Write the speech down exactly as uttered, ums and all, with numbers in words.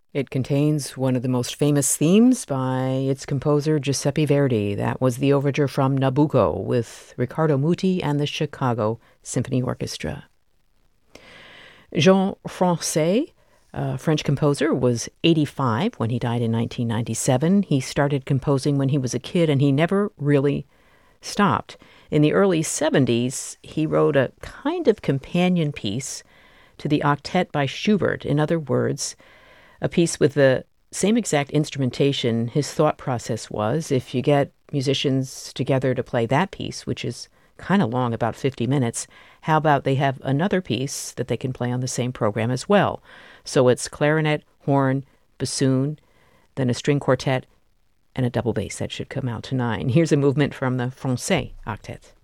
It contains one of the most famous themes by its composer Giuseppe Verdi. That was the overture from Nabucco with Riccardo Muti and the Chicago Symphony Orchestra. Jean Francais, a French composer, was eighty-five when he died in nineteen ninety-seven. He started composing when he was a kid, and he never really stopped. In the early seventies, he wrote a kind of companion piece to the octet by Schubert. In other words, a piece with the same exact instrumentation. His thought process was, if you get musicians together to play that piece, which is kind of long, about fifty minutes, how about they have another piece that they can play on the same program as well? So it's clarinet, horn, bassoon, then a string quartet, and a double bass. That should come out to nine. Here's a movement from the Francais octet.